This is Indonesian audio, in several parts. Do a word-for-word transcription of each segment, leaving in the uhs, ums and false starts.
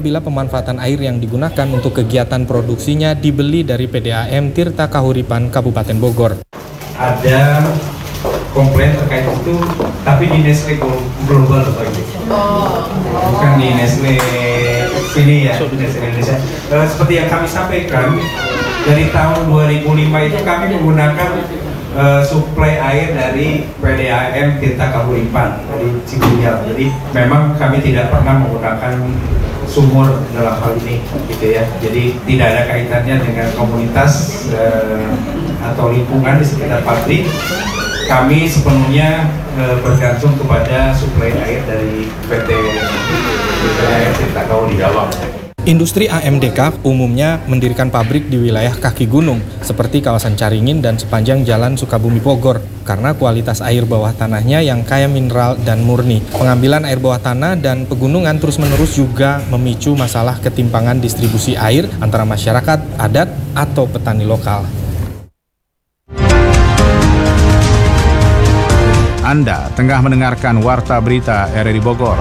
apabila pemanfaatan air yang digunakan untuk kegiatan produksinya dibeli dari P D A M Tirta Kahuripan Kabupaten Bogor. Ada komplain terkait itu, tapi di Nestle Global lagi. Oh. Bukan di Nestle sini ya, Nestle Indonesia. Uh, seperti yang kami sampaikan, dari tahun dua ribu lima itu kami menggunakan uh, suplai air dari P D A M Tirta Kahuripan dari Cibunyal. Jadi memang kami tidak pernah menggunakan sumur dalam hal ini, gitu ya. Jadi tidak ada kaitannya dengan komunitas uh, atau lingkungan di sekitar pabrik. Kami sepenuhnya e, bergantung kepada suplai air dari P T A M Tirta Kahuripan. Industri A M D K umumnya mendirikan pabrik di wilayah kaki gunung seperti kawasan Caringin dan sepanjang Jalan Sukabumi Bogor karena kualitas air bawah tanahnya yang kaya mineral dan murni. Pengambilan air bawah tanah dan pegunungan terus-menerus juga memicu masalah ketimpangan distribusi air antara masyarakat adat atau petani lokal. Anda tengah mendengarkan Warta Berita R R I Bogor.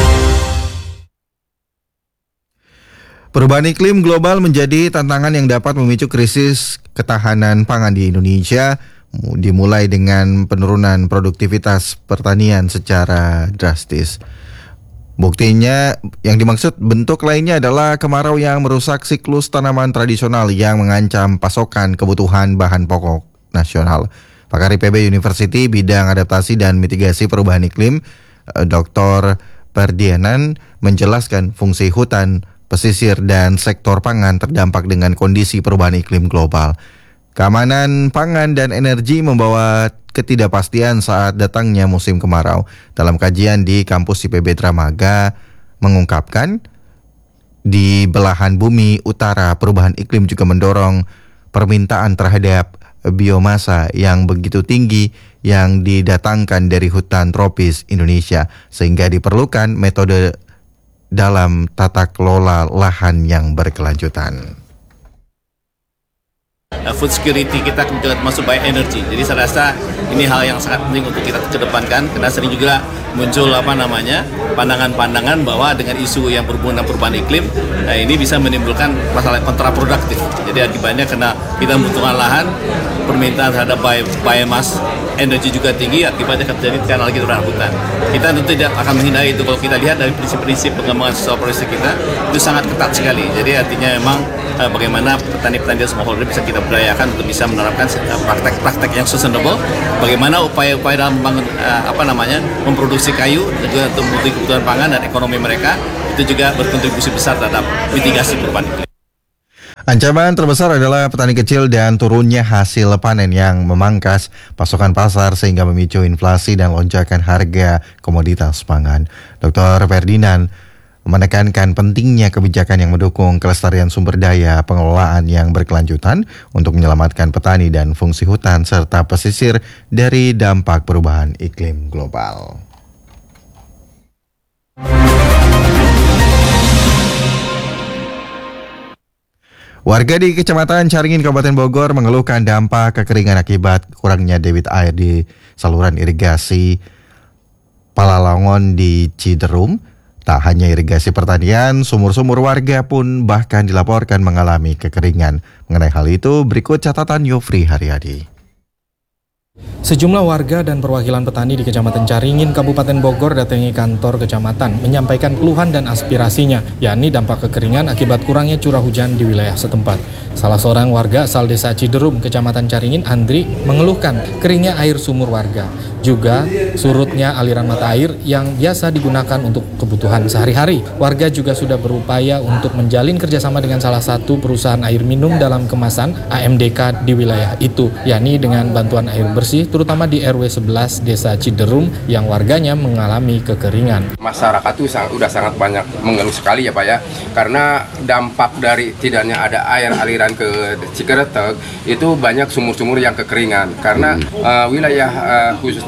Perubahan iklim global menjadi tantangan yang dapat memicu krisis ketahanan pangan di Indonesia, dimulai dengan penurunan produktivitas pertanian secara drastis. Buktinya, yang dimaksud bentuk lainnya adalah kemarau yang merusak siklus tanaman tradisional yang mengancam pasokan kebutuhan bahan pokok nasional. Pakar I P B University bidang adaptasi dan mitigasi perubahan iklim, Doktor Perdianan, menjelaskan fungsi hutan, pesisir, dan sektor pangan terdampak dengan kondisi perubahan iklim global. Keamanan pangan dan energi membawa ketidakpastian saat datangnya musim kemarau. Dalam kajian di kampus I P B Dramaga mengungkapkan, di belahan bumi utara perubahan iklim juga mendorong permintaan terhadap biomasa yang begitu tinggi yang didatangkan dari hutan tropis Indonesia, sehingga diperlukan metode dalam tata kelola lahan yang berkelanjutan. Food security kita masuk by energy. Jadi saya rasa ini hal yang sangat penting untuk kita kedepankan, karena sering juga muncul apa namanya pandangan-pandangan bahwa dengan isu yang berhubungan dengan perubahan iklim, nah ini bisa menimbulkan masalah kontraproduktif. Jadi akibatnya karena kita membutuhkan lahan, permintaan terhadap biomass energi juga tinggi, akibatnya terjadi karena lagi turun hutan. Kita tentu tidak akan menghindari itu. Kalau kita lihat dari prinsip-prinsip pengembangan sosial politik kita, itu sangat ketat sekali. Jadi artinya memang eh, bagaimana petani-petani dan smallholder bisa kita berdayakan untuk bisa menerapkan praktek-praktek yang sustainable. Bagaimana upaya-upaya dalam membangun eh, apa namanya memproduksi kayu dan juga untuk memenuhi kebutuhan pangan dan ekonomi mereka, itu juga berkontribusi besar terhadap mitigasi perubahan iklim. Ancaman terbesar adalah petani kecil dan turunnya hasil panen yang memangkas pasokan pasar sehingga memicu inflasi dan lonjakan harga komoditas pangan. Doktor Ferdinand menekankan pentingnya kebijakan yang mendukung kelestarian sumber daya, pengelolaan yang berkelanjutan untuk menyelamatkan petani dan fungsi hutan serta pesisir dari dampak perubahan iklim global. Warga di Kecamatan Caringin, Kabupaten Bogor mengeluhkan dampak kekeringan akibat kurangnya debit air di saluran irigasi Palalongon di Ciderum. Tak hanya irigasi pertanian, sumur-sumur warga pun bahkan dilaporkan mengalami kekeringan. Mengenai hal itu, berikut catatan Yofri Haryadi. Sejumlah warga dan perwakilan petani di Kecamatan Caringin, Kabupaten Bogor datangi kantor kecamatan menyampaikan keluhan dan aspirasinya, yakni dampak kekeringan akibat kurangnya curah hujan di wilayah setempat. Salah seorang warga asal desa Ciderum, Kecamatan Caringin, Andri, mengeluhkan keringnya air sumur warga, juga surutnya aliran mata air yang biasa digunakan untuk kebutuhan sehari-hari. Warga juga sudah berupaya untuk menjalin kerjasama dengan salah satu perusahaan air minum dalam kemasan A M D K di wilayah itu, yakni dengan bantuan air bersih, terutama di R W sebelas Desa Ciderum yang warganya mengalami kekeringan. Masyarakat itu sudah sangat banyak mengeluh sekali ya Pak ya, karena dampak dari tidaknya ada air aliran ke Cikeretek itu banyak sumur-sumur yang kekeringan, karena uh, wilayah uh, khususnya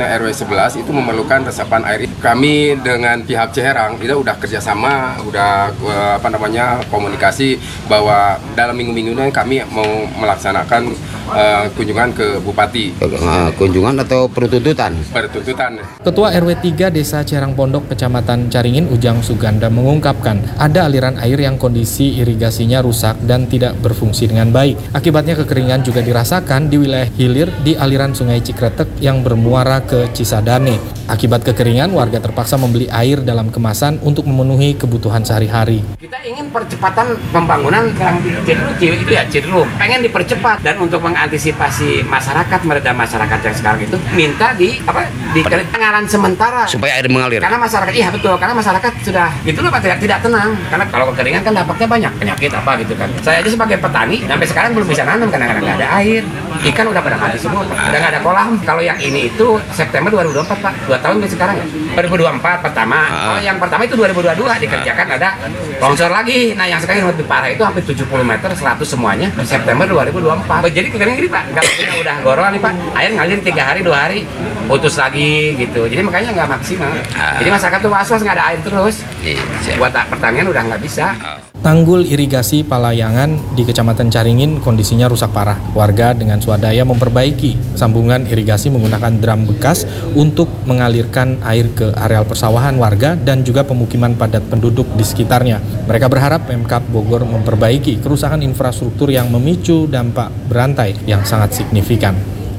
R W sebelas itu memerlukan resapan air. Kami dengan pihak Ciherang kita udah kerjasama, udah uh, apa namanya komunikasi bahwa dalam minggu-minggu ini kami mau melaksanakan uh, kunjungan ke Bupati. Uh, kunjungan atau pertuntutan? Pertuntutan. Ketua R W tiga Desa Ciherang Pondok, Kecamatan Caringin, Ujang Suganda mengungkapkan ada aliran air yang kondisi irigasinya rusak dan tidak berfungsi dengan baik. Akibatnya kekeringan juga dirasakan di wilayah hilir di aliran Sungai Cikretek yang bermuara ke Cisadane. Akibat kekeringan, warga terpaksa membeli air dalam kemasan untuk memenuhi kebutuhan sehari-hari. Kita ingin percepatan pembangunan Kerang Cidru itu ya Cidru pengen dipercepat, dan untuk mengantisipasi masyarakat, mereda masyarakat yang sekarang itu minta di apa di pengaliran sementara supaya air mengalir. Karena masyarakat iya betul, karena masyarakat sudah gitu loh Pak, tidak tidak tenang. Karena kalau kekeringan kan dampaknya banyak, penyakit apa gitu kan. Saya aja sebagai petani sampai sekarang belum bisa nanam karena nggak ada air. Ikan udah pada mati semua, udah nggak ada kolam. Kalau yang ini itu September dua ribu dua puluh empat Pak, dua tahun dari sekarang ya. dua ribu dua puluh empat pertama. Kalau yang pertama itu dua ribu dua puluh dua dikerjakan ada longsor lagi. Nah yang sekarang yang lebih parah itu hampir tujuh puluh meter seratus semuanya September dua ribu dua puluh empat. Jadi kekeringan gini Pak, kalau kita udah goroan nih Pak, air ngalir tiga hari dua hari putus lagi gitu. Jadi makanya nggak maksimal. Jadi masyarakat tuh was-was nggak ada air terus. Buat pertanian udah nggak bisa. Tanggul irigasi Palayangan di Kecamatan Caringin kondisinya rusak parah. Warga dengan swadaya memperbaiki sambungan irigasi menggunakan drum bekas untuk mengalirkan air ke areal persawahan warga dan juga pemukiman padat penduduk di sekitarnya. Mereka berharap Pemkab Bogor memperbaiki kerusakan infrastruktur yang memicu dampak berantai yang sangat signifikan.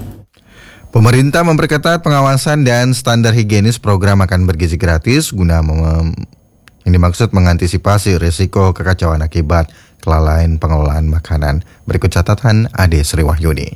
Pemerintah memperketat pengawasan dan standar higienis program makan bergizi gratis guna mem- yang dimaksud mengantisipasi risiko kekacauan akibat kelalaian pengelolaan makanan. Berikut catatan Ade Sriwahyuni.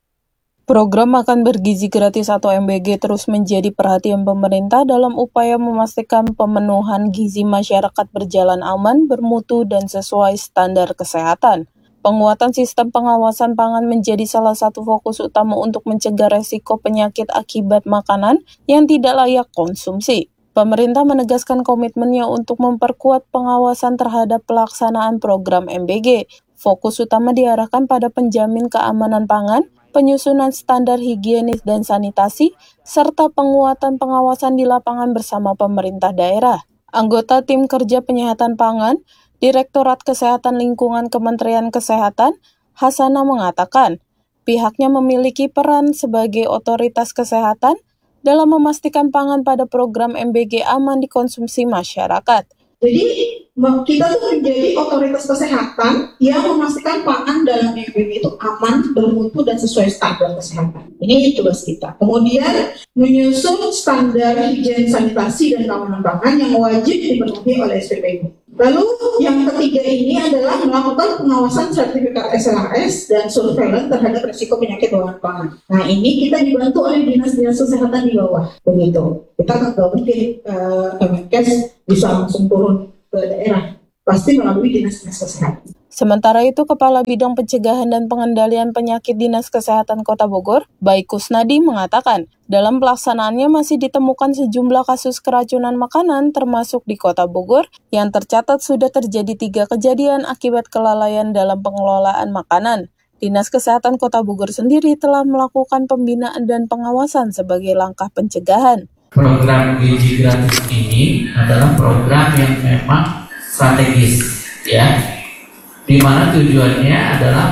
Program makan bergizi gratis atau M B G terus menjadi perhatian pemerintah dalam upaya memastikan pemenuhan gizi masyarakat berjalan aman, bermutu, dan sesuai standar kesehatan. Penguatan sistem pengawasan pangan menjadi salah satu fokus utama untuk mencegah resiko penyakit akibat makanan yang tidak layak konsumsi. Pemerintah menegaskan komitmennya untuk memperkuat pengawasan terhadap pelaksanaan program M B G. Fokus utama diarahkan pada penjamin keamanan pangan, penyusunan standar higienis dan sanitasi, serta penguatan pengawasan di lapangan bersama pemerintah daerah. Anggota Tim Kerja Penyihatan Pangan, Direktorat Kesehatan Lingkungan Kementerian Kesehatan, Hasana mengatakan, pihaknya memiliki peran sebagai otoritas kesehatan dalam memastikan pangan pada program M B G aman dikonsumsi masyarakat. Jadi kita tuh menjadi otoritas kesehatan yang memastikan pangan dalam M B G itu aman, bermutu, dan sesuai standar kesehatan. Ini tugas kita. Kemudian menyusun standar higien sanitasi dan keamanan pangan yang wajib dipenuhi oleh S P P I. Lalu yang ketiga ini adalah melakukan pengawasan sertifikat S L A S dan surveillance terhadap risiko penyakit bawaan pangan. Nah ini kita dibantu oleh dinas-dinas kesehatan di bawah. Begitu. Kita nggak mungkin uh, Kemenkes bisa langsung turun ke daerah. Pasti melalui dinas-dinas kesehatan. Sementara itu, Kepala Bidang Pencegahan dan Pengendalian Penyakit Dinas Kesehatan Kota Bogor, Baik Kusnadi, mengatakan, dalam pelaksanaannya masih ditemukan sejumlah kasus keracunan makanan termasuk di Kota Bogor yang tercatat sudah terjadi tiga kejadian akibat kelalaian dalam pengelolaan makanan. Dinas Kesehatan Kota Bogor sendiri telah melakukan pembinaan dan pengawasan sebagai langkah pencegahan. Program gizi gratis ini adalah program yang memang strategis, ya. Di mana tujuannya adalah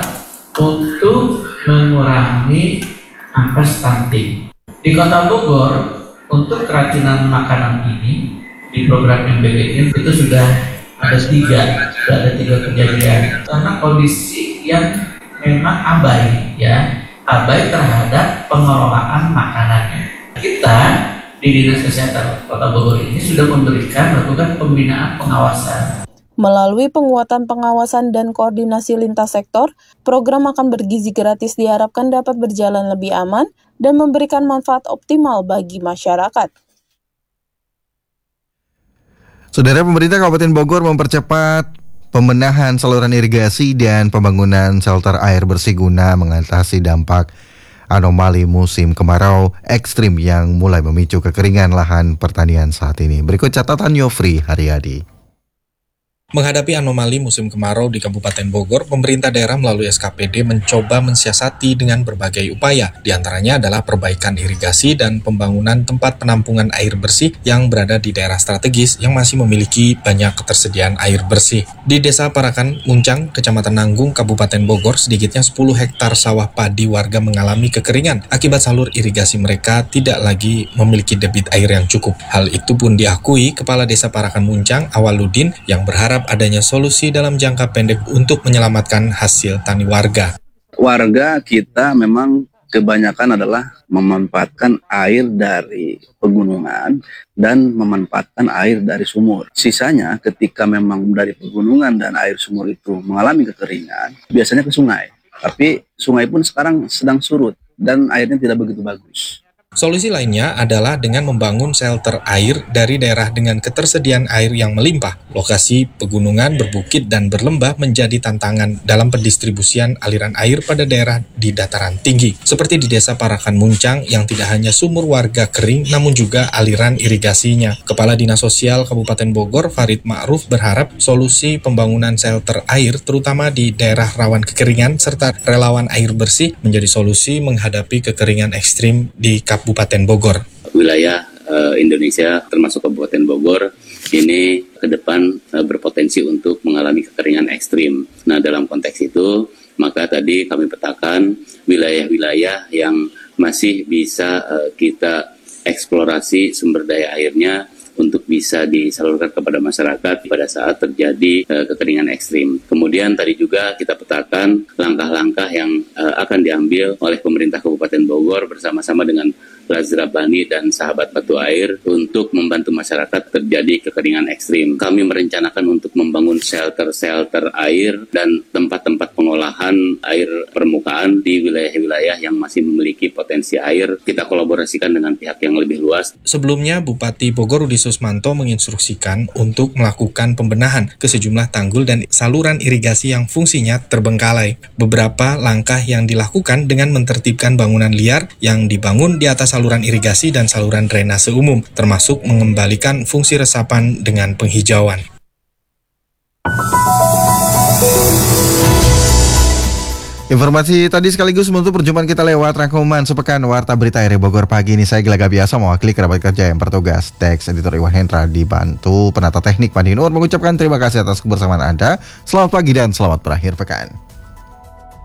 untuk mengurangi angka stunting. Di Kota Bogor, untuk keracunan makanan ini, di program M B G ini, itu sudah ada tiga, sudah ada tiga kejadian. Karena kondisi yang memang abai, ya, abai terhadap pengelolaan makanannya. Kita di Dinas Kesehatan Kota Bogor ini sudah memberikan, melakukan pembinaan pengawasan. Melalui penguatan pengawasan dan koordinasi lintas sektor, program makan bergizi gratis diharapkan dapat berjalan lebih aman dan memberikan manfaat optimal bagi masyarakat. Saudara, pemerintah Kabupaten Bogor mempercepat pembenahan saluran irigasi dan pembangunan shelter air bersih guna mengatasi dampak anomali musim kemarau ekstrim yang mulai memicu kekeringan lahan pertanian saat ini. Berikut catatan Yofri Haryadi. Menghadapi anomali musim kemarau di Kabupaten Bogor, pemerintah daerah melalui S K P D mencoba mensiasati dengan berbagai upaya. Di antaranya adalah perbaikan irigasi dan pembangunan tempat penampungan air bersih yang berada di daerah strategis yang masih memiliki banyak ketersediaan air bersih. Di Desa Parakan, Muncang, Kecamatan Nanggung, Kabupaten Bogor, sedikitnya sepuluh hektar sawah padi warga mengalami kekeringan akibat salur irigasi mereka tidak lagi memiliki debit air yang cukup. Hal itu pun diakui Kepala Desa Parakan Muncang, Awaludin, yang berharap adanya solusi dalam jangka pendek untuk menyelamatkan hasil tani warga. Warga kita memang kebanyakan adalah memanfaatkan air dari pegunungan dan memanfaatkan air dari sumur. Sisanya ketika memang dari pegunungan dan air sumur itu mengalami kekeringan, biasanya ke sungai. Tapi sungai pun sekarang sedang surut dan airnya tidak begitu bagus. Solusi lainnya adalah dengan membangun shelter air dari daerah dengan ketersediaan air yang melimpah. Lokasi pegunungan, berbukit, dan berlembah menjadi tantangan dalam pendistribusian aliran air pada daerah di dataran tinggi. Seperti di Desa Parakan Muncang yang tidak hanya sumur warga kering, namun juga aliran irigasinya. Kepala Dinas Sosial Kabupaten Bogor, Farid Ma'ruf, berharap solusi pembangunan shelter air, terutama di daerah rawan kekeringan, serta relawan air bersih, menjadi solusi menghadapi kekeringan ekstrim di Kabupaten Bogor. Wilayah uh, Indonesia termasuk Kabupaten Bogor ini ke depan uh, berpotensi untuk mengalami kekeringan ekstrim. Nah, dalam konteks itu, maka tadi kami petakan wilayah-wilayah yang masih bisa uh, kita eksplorasi sumber daya airnya untuk bisa disalurkan kepada masyarakat pada saat terjadi uh, kekeringan ekstrim. Kemudian tadi juga kita petakan langkah-langkah yang uh, akan diambil oleh pemerintah Kabupaten Bogor bersama-sama dengan Lazra Bani dan Sahabat Batu Air untuk membantu masyarakat terjadi kekeringan ekstrim. Kami merencanakan untuk membangun shelter-shelter air dan tempat-tempat pengolahan air permukaan di wilayah-wilayah yang masih memiliki potensi air. Kita kolaborasikan dengan pihak yang lebih luas. Sebelumnya, Bupati Bogor Rudi Susmanto menginstruksikan untuk melakukan pembenahan ke sejumlah tanggul dan saluran irigasi yang fungsinya terbengkalai. Beberapa langkah yang dilakukan dengan menertibkan bangunan liar yang dibangun di atas saluran irigasi dan saluran drainase umum, termasuk mengembalikan fungsi resapan dengan penghijauan. Informasi tadi sekaligus menutup perjumpaan kita lewat rangkuman sepekan Warta Berita R I Bogor pagi ini. Saya Gilaga Biasa mewakili kerabat kerja yang bertugas. Teks editor Iwan Hendra dibantu penata teknik Pandi Nur mengucapkan terima kasih atas kebersamaan Anda. Selamat pagi dan selamat berakhir pekan.